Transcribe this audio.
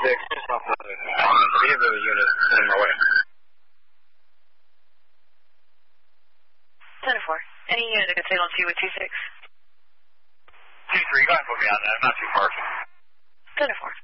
just off the behavioral unit in my way. 10-4. Any unit that can signal to you with 2-6? 2-3, go ahead and put me on that. I'm not too far. 10-4.